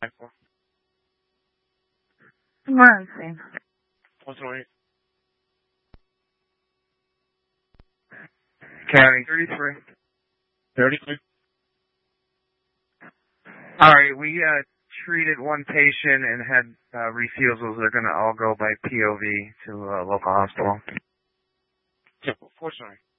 Emergency. What's the way? County 33. 33. All right, we treated one patient and had refusals. They're going to all go by POV to a local hospital. Yeah, fortunately.